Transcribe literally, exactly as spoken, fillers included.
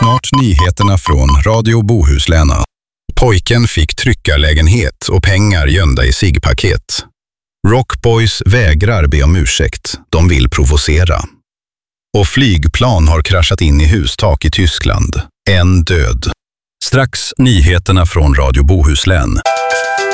Snart nyheterna från Radio Bohuslän. Pojken fick tryckarlägenhet och pengar gömda i ciggpaket. Rockboys vägrar be om ursäkt, de vill provocera. Och flygplan har kraschat in i hustak i Tyskland. En död. Strax nyheterna från Radio Bohuslän.